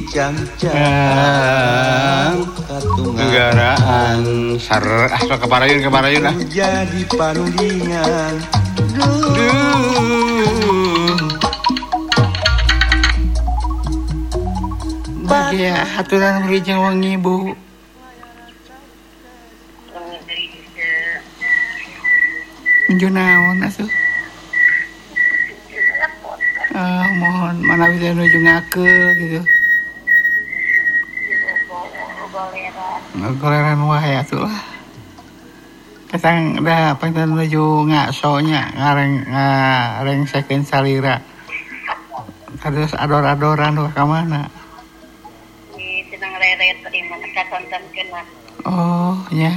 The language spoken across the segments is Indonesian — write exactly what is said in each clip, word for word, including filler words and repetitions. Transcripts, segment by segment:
dicangcang negaraan sar ah sok keparayun keparayun ah jadi panudingan bahagia haturan wijang wangi bu junaon atuh uh, mohon mana bisa nuju ngake gitu goleran wae atuh lah ketang dah pengen nuju ngaksonya ngareng ngareng seken salira terus ador-adoran wah ka mana di senang reret terima ka tontonkeun. Oh nya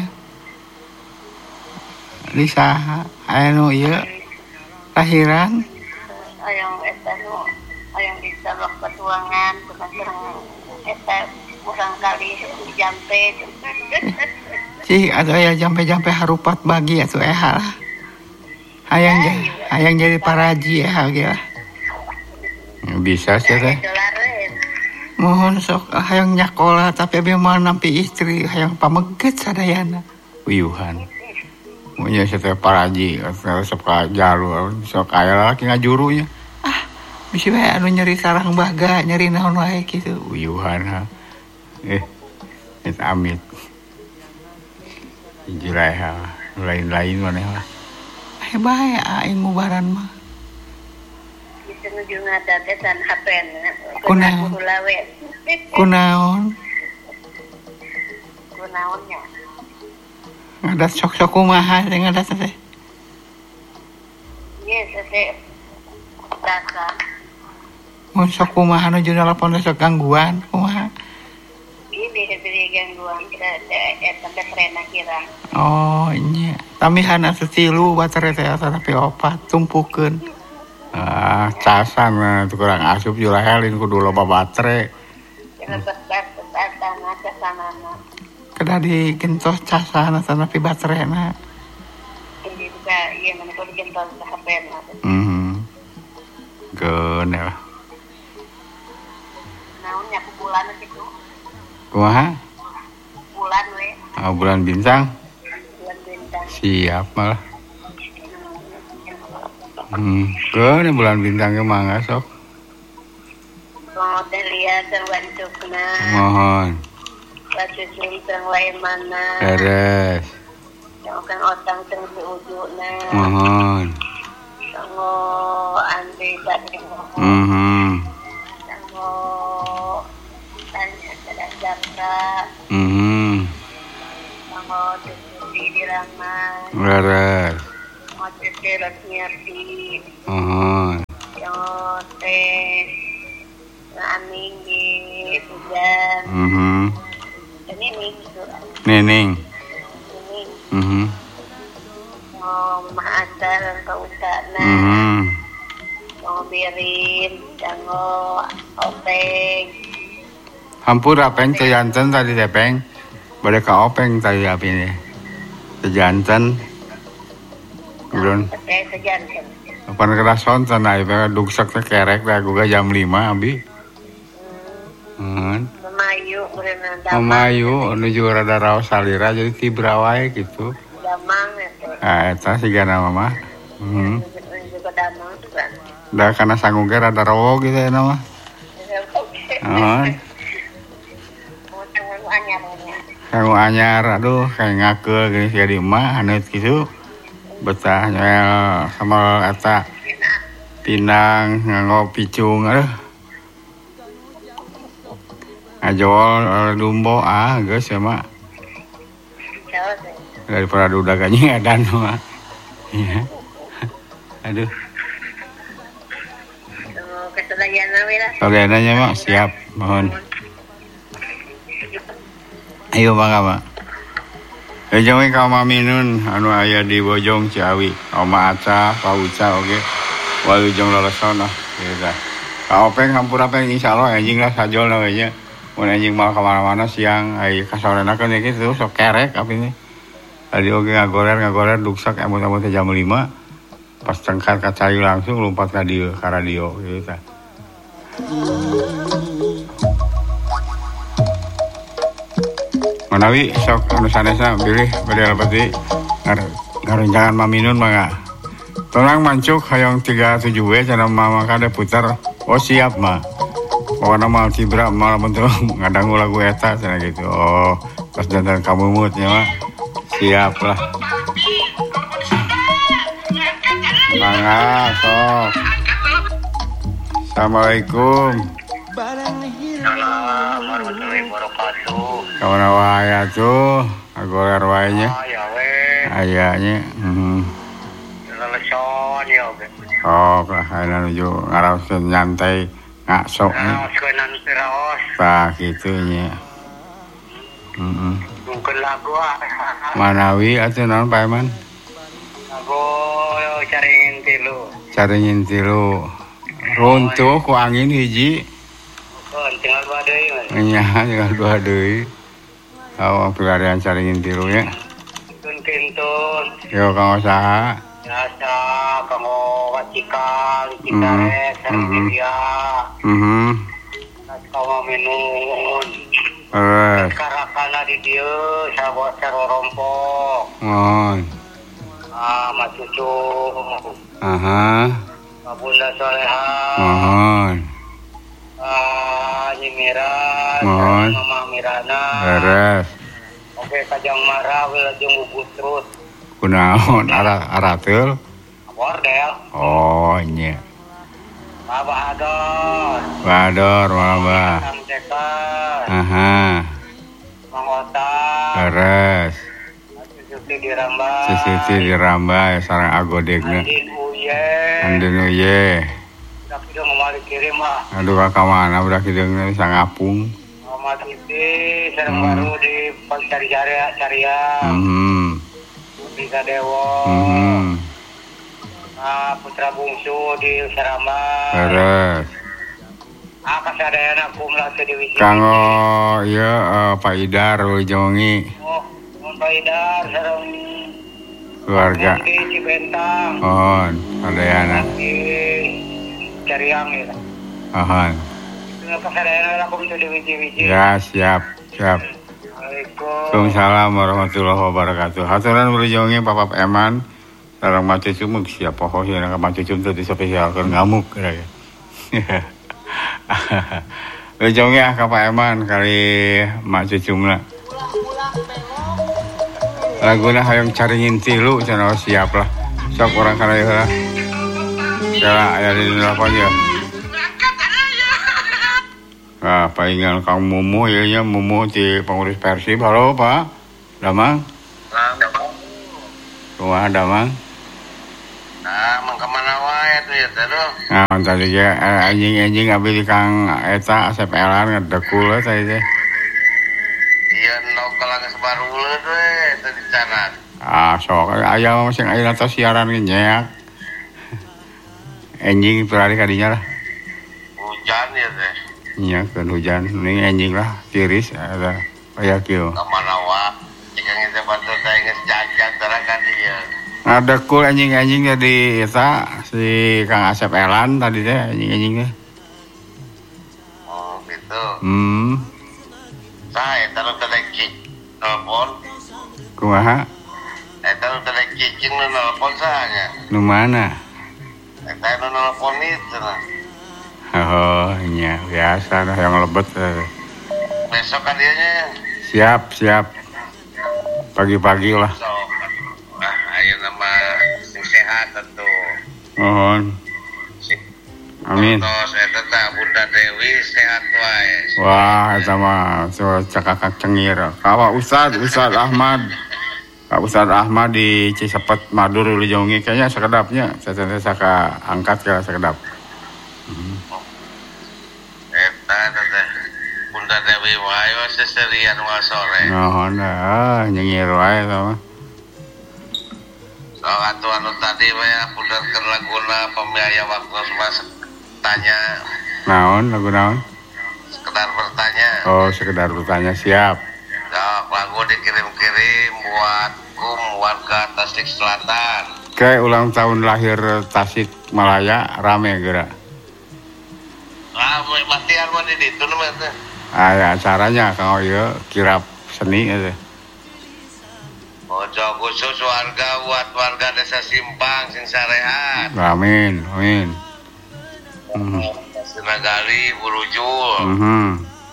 di saha anu ieu lahiran Ayang eta nu ayang di sabak petuangan bukan serang eta kurang kali jampe cih ada aya jampe-jampe harupat bagi atuh eha lah hayang ja, hayang jadi paraji eha ge lah bisa sih teh mohon sok hayang nyakola tapi abi mah nampi istri hayang pameget sadayana uyuhan punya setiap paraji sok jalur sok aya laki ngajurunya ah bisi bae anu nyeri sarang baga nyeri naon wae kitu uyuhan ha eh eta amit jirai ha lain-lain maneh lah aya bae aing ngubaran mah itu nuju ngadatesan hapen kunaon kunaon kunaonnya ngadat sok-sok kumaha teh ngadat teh yes teh dasa mun sok kumaha nuju nelpon sok gangguan kumaha ini diberi gangguan kita eta baterena kira oh nya tamihan atuh tilu batere teh tapi opat tumpukeun ah casan teu kurang asup julahelin kudu loba batere lebat-lebat casanana kedah digentos casan tapi baterena ini juga ieu mah kudu digentos ka H P-na mhm geun ya naonnya bulan kitu kumaha bulan we ah bulan bintang bulan bintang siap malah hmm geun bulan bintang ge mangga sok mau teh lihat dan wancukna mohon batu cincang lain mana beres yang kan otang teng di ujuna mohon sango Andri tadi mhm sango tanya sedang jangka mhm sango cuci di ramah beres mau cuci resmiarti mohon yang teh aning di hujan mhm ini nih gitu Neneng ini mhm mau maasar ke usahana mhm mau birin jango openg hampura peng teh janten tadi teh peng bade ka openg tadi api nih teh janten ulun teh sejanten pan kada sonten aya pe dugsak teh kerek da guga jam lima abi heun memayu berenang damang mamayu nuju rada raos salira jadi tibra wae gitu damang itu ah eta sigana mah heeh juga damang juga da kana sanggung ge rada rawo gitu ya mah heeh mau tangan anyarnya kanggo anyar aduh kayak ngakeul geuning sia di imah haneut kitu betah nyoel sama eta pinang nganggo picung aduh ngajol dumbo ah geus ya mah daripada duda ganya edan mah iya aduh kesadayan we lah soalnya mah siap mohon ayo mangga mah ejong we ka Maminun anu aya di Bojong Ciawi Oma Aca Pak Uca oge walujeng lolosona ya ka openg hampura peng insyaallah anjing lah sajol na we nya mun anjing mal ka mana-mana siang ai kasorenakeun ya kitu sok kerek apini tadi oge ngagoler ngagoler dugsak emot-emot jam lima pas cengkar ka cayu langsung lompat ka dieu ka radio kitu tah Manawi sok anu sanesna pilih bade lepeti ngar ngarencangan maminun mangga. Tolong mancuk hayang tiga puluh tujuh we cenah mama kada putar. Oh siap mah. Pokoknya mal kibra mal bentuk ngadangu lagu eta cenah gitu. Oh, pas dandan kamumut nya mah. Siap lah. Mangga sok. Assalamualaikum. Assalamualaikum warahmatullahi wabarakatuh. Kawan wae tuh, agoler wae nya. Oh ya weh. Ayanya. Heeh. Leleson ya oke. Oh, kahana nuju ngaraoskeun nyantai ngakso. Nah, sekarang teraos. Tah kitu nya. Heeh. Mungkin lagu ah. Manawi atuh naon Pak Eman? Lagu caringin tilu. Caringin tilu. Runtuh ku angin hiji. Oh, tinggal dua deui mah. Nya tinggal dua deui. Awang pilarian caringin tilu nya. Kintun. Yo kang usaha. Biasa kamu wacikang, cikaret, sarbiria. Mhm. Kamu minum. Eh, Karakana di dieu sabot sarorompok. ngon. Ah, mak cucu. Aha. Bunda Soleha. Mohon. Ah, Nyimira. Mohon. Mama Mirana. Beres. Oke, Kajang Marah, Wilajeng Gugus Terus. Kunaon ara arateul? Bordel. Oh, nya. Pak Bahador. Bador mah. Kang Ceker. Aha. Mang Ota. Beres. Cucuti dirambah. Sisiti dirambah sareng agodegna. Andin Uye. Andin uye. Tapi udah ngomali kirim mah. Aduh ka mana budak hideungna bisa ngapung. Muhammad Iti, sareng Hmm. baru di cari-cari Caria. Mhm. Bisa Dewo. Mhm. Ah, putra bungsu di Seramba. Beres. Ah, kasadayana kumlah ke di Wiji. Kanggo ieu eh, Pak Idar Wijongi Oh, mun Paidar sareng keluarga. di Cibentang. Mohon sadayana. Di Cariang ya. Mohon. Itu kasadayana lakum di Wiji-wiji. Ya, siap, siap. Assalamualaikum. Waalaikumsalam warahmatullahi wabarakatuh. Haturan Wijongi Bapak Eman sareng Mak Cucum siap poho sia ka Mak Cucum teh dispesialkeun ngamuk ya. Wijongi ah ka Pak Eman kali Mak Cucumna. Laguna hayang caringin tilu cenah siap lah. Sok urang kana heula. Kala aya di telepon ya. Ah, paingan Kang Mumu ieu nya Mumu ti pengurus Persib. Halo, Pak. Damang. Kumaha Damang? Nah, mang kemana wae tuh ya teh doh. Nah, tadi ge eh, anjing-anjing abi di Kang eta asep elan ngedekul tadi teh. Ieu no kalang sebaruleun we teh dicanak. Ah, sok aya mah sing aya tos siaran ge nyeak. Anjing pelari ka dinya lah. Hujan ya teh. Nya keun hujan, ning anjing lah tiris ada aya kieu. Kemana wae. Jika ngeze bantu teh geus jajan terang ka dieu. Ngadekul anjing-anjing di eta si Kang Asep Elan tadi teh anjing-anjing teh. Oh, gitu. Hmm, Saya tahu tadi cik telepon. kumaha? Saya tahu tadi cicing nu telepon sahanya. Nu mana? Saya nu telepon itu nah. Oh, nya biasa dah yang lebet. Eh. Besok kan dianya. Siap, siap. Pagi-pagi lah. So, ah, ayo nama sing sehat tentu. Mohon. Amin. Terus eta teh Bunda Dewi sehat wae. Wah, eta mah so cakakak cengir. Kawa Ustad, Ustad Ahmad. Pak Ustad Ahmad di Cisepet Madur Wijongi kayaknya sekedapnya. Saya saka angkat ke sekedap. Eta teh Bunda Dewi wae seserian wa sore. Mohon ah nyengir wae eta mah. So atuh anu tadi we puterkeun laguna pembiaya waktu mas tanya Naon lagu naon? sekedar bertanya. Oh, sekedar bertanya siap. Sok lagu dikirim-kirim buat kum warga Tasik Selatan. Kayak ulang tahun lahir Tasik Malaya rame geura. Ah, batian mah di ditu mah teh. Aya acaranya kang ieu kirap seni ya. Mojo khusus warga buat warga desa Simpang sing sarehat. Amin, amin. Hmm. Senagali Burujul. Mhm.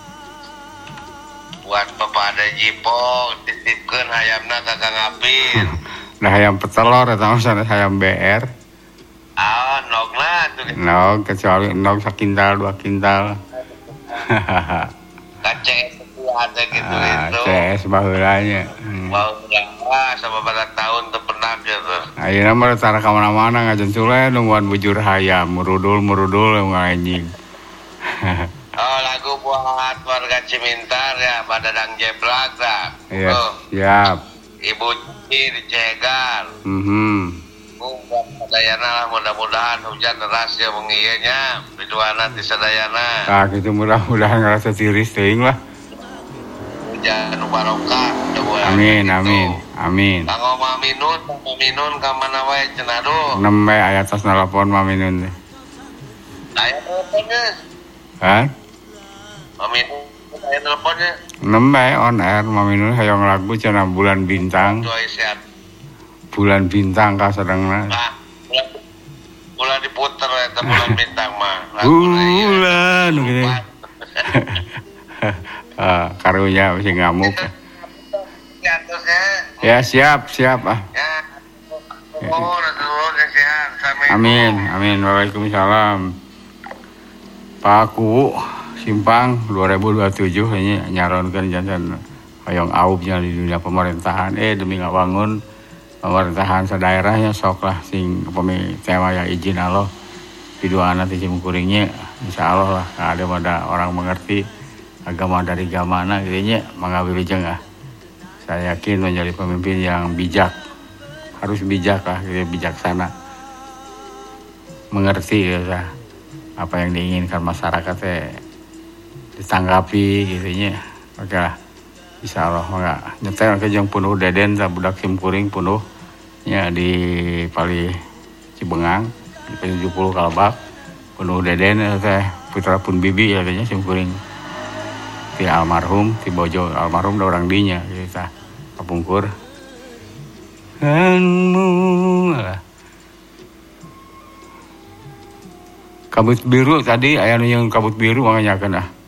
Buat Bapak Ade Jipo titipkeun hayamna ka Kang Apin. Nah hayam petelor eta mah hayam B R. Ah, nogna tuh. Nog kecuali nog sakintal dua kintal. Ka C S itu ada gitu Ah, itu. C S baheulanya. Hmm. Mau lah sama pada tahun teu pernah gitu. Ayeuna mah tara ka mana-mana ngajen sule nungguan bujur hayam, murudul murudul nganjing. Oh, lagu buat warga Cimintar ya, pada Dang Jeblak dah. Iya, Oh, siap. Ibu Cici dicegal. Mhm. Oh, buat Sadayana lah, mudah-mudahan hujan deras ya mengieunya. Biduana di Sadayana. Tah kitu mudah-mudahan ngerasa tiris teuing lah. Hujan barokah. Amin, amin, amin. Kang Oma Minun, Kang Oma Minun ka mana wae cenah duh. Nembe aya tos nelpon Maminun teh. Aya teleponnya. Hah? Maminun aya teleponnya. Nembe on air Maminun hayang lagu cenah bulan bintang. Doa sehat. Bulan bintang ka sadengna. Ah, bulan, bulan diputer eta bulan bintang mah. Laguna ieu. Bulan gitu. Ah, karunya masih ngamuk. Ya, terusnya. Ya siap, siap ah. Ya. Oh, Rasulullah sehat. Assalamualaikum. Amin, amin. Waalaikumsalam. Pak Ku Simpang dua ribu dua puluh tujuh ini nyaronkeun jantan hoyong aubnya di dunia pemerintahan. Eh demi ngabangun pemerintahan sadaerahnya sok lah sing pemi tema yang izin Allah piduana ti cimkuringnya insyaallah lah ada pada orang mengerti agama dari gamana gitu nya mangga wilujeng ah. Saya yakin menjadi pemimpin yang bijak, harus bijak lah, gitu, bijaksana, mengerti gitu, apa yang diinginkan masyarakat eh, ditanggapi gitu nya. Oke lah, insya Allah mangga nyetel ke jeung penuh deden sa budak simkuring penuh nya di Pali Cibengang di tujuh puluh Kalbak penuh deden teh putra pun bibi ya katanya simkuring ti almarhum ti bojo almarhum da orang dinya gitu tah kapungkur kanmu lah kabut biru tadi aya nu yang kabut biru manganyakeun ah